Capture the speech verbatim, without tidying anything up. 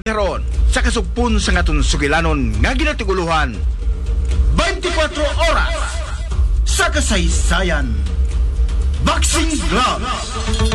karon sa kasugpon sa ngaton sugilanon nga ginatiguluhan twenty-four oras sa kasaysayan. Boxing Gloves.